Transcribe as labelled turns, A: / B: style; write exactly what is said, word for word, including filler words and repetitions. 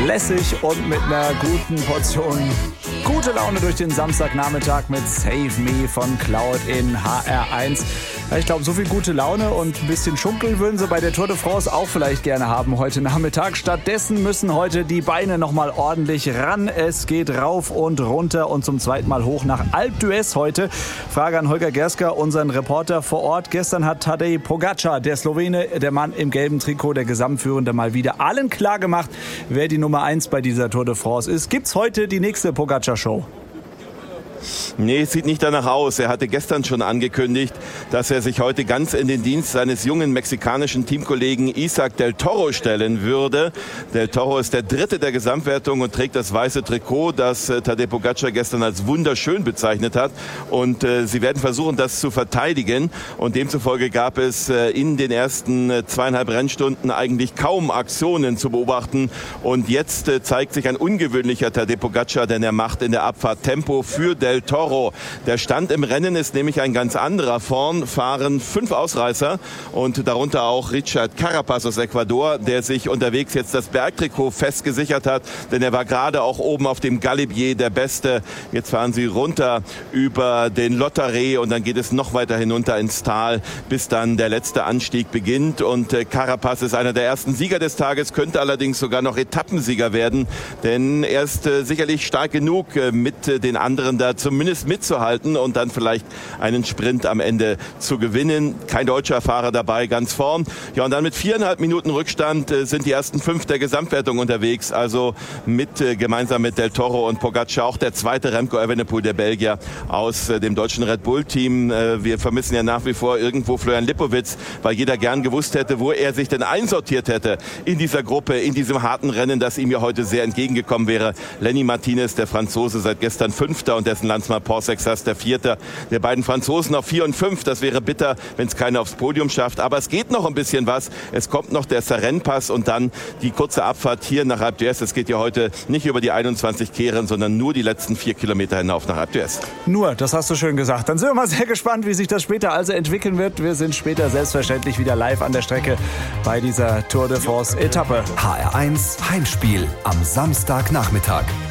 A: lässig und mit einer guten Portion gute Laune durch den Samstagnachmittag mit Save Me von Cloud in H R eins. Ich glaube, so viel gute Laune und ein bisschen Schunkeln würden sie bei der Tour de France auch vielleicht gerne haben heute Nachmittag. Stattdessen müssen heute die Beine nochmal ordentlich ran. Es geht rauf und runter und zum zweiten Mal hoch nach Alpe d'Huez heute. Frage an Holger Gersker, unseren Reporter vor Ort. Gestern hat Tadej Pogačar, der Slowene, der Mann im gelben Trikot, der Gesamtführende, mal wieder allen klar gemacht, wer die Nummer eins bei dieser Tour de France ist. Gibt's heute die nächste Pogačar-Show?
B: Nee, es sieht nicht danach aus. Er hatte gestern schon angekündigt, dass er sich heute ganz in den Dienst seines jungen mexikanischen Teamkollegen Isaac del Toro stellen würde. Del Toro ist der Dritte der Gesamtwertung und trägt das weiße Trikot, das äh, Tadej Pogačar gestern als wunderschön bezeichnet hat. Und äh, sie werden versuchen, das zu verteidigen. Und demzufolge gab es äh, in den ersten äh, zweieinhalb Rennstunden eigentlich kaum Aktionen zu beobachten. Und jetzt äh, zeigt sich ein ungewöhnlicher Tadej Pogačar, denn er macht in der Abfahrt Tempo für Del Toro. Der Stand im Rennen ist nämlich ein ganz anderer. Vorn fahren fünf Ausreißer und darunter auch Richard Carapaz aus Ecuador, der sich unterwegs jetzt das Bergtrikot festgesichert hat, denn er war gerade auch oben auf dem Galibier der Beste. Jetzt fahren sie runter über den Lottaré und dann geht es noch weiter hinunter ins Tal, bis dann der letzte Anstieg beginnt. Und Carapaz ist einer der ersten Sieger des Tages, könnte allerdings sogar noch Etappensieger werden, denn er ist äh, sicherlich stark genug, äh, mit äh, den anderen da zumindest mitzuhalten und dann vielleicht einen Sprint am Ende zu gewinnen. Kein deutscher Fahrer dabei, ganz vorn. Ja, und dann mit viereinhalb Minuten Rückstand äh, sind die ersten fünf der Gesamtwertung unterwegs. Also mit äh, gemeinsam mit Del Toro und Pogačar auch der zweite Remco Evenepoel, der Belgier aus äh, dem deutschen Red Bull-Team. Äh, wir vermissen ja nach wie vor irgendwo Florian Lipowitz, weil jeder gern gewusst hätte, wo er sich denn einsortiert hätte in dieser Gruppe, in diesem harten Rennen, das ihm ja heute sehr entgegengekommen wäre. Lenny Martinez, der Franzose, seit gestern Fünfter und dessen Landsmann Paul Sexas, der Vierte. Der beiden Franzosen auf vier und fünf. Das wäre bitter, wenn es keiner aufs Podium schafft. Aber es geht noch ein bisschen was. Es kommt noch der Sarenne-Pass und dann die kurze Abfahrt hier nach Alpe d'Huez. Es geht ja heute nicht über die einundzwanzig Kehren, sondern nur die letzten vier Kilometer hinauf nach Alpe d'Huez.
A: Nur, das hast du schön gesagt. Dann sind wir mal sehr gespannt, wie sich das später also entwickeln wird. Wir sind später selbstverständlich wieder live an der Strecke bei dieser Tour de France-Etappe.
C: H R eins Heimspiel am Samstagnachmittag.